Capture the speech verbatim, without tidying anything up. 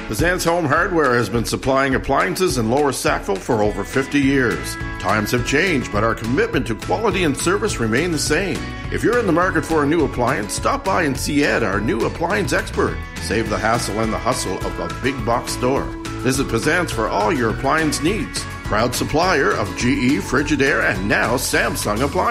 Pazance Home Hardware has been supplying appliances in Lower Sackville for over fifty years. Times have changed, but our commitment to quality and service remain the same. If you're in the market for a new appliance, stop by and see Ed, our new appliance expert. Save the hassle and the hustle of a big box store. Visit Pazance for all your appliance needs. Proud supplier of G E, Frigidaire, and now Samsung appliances.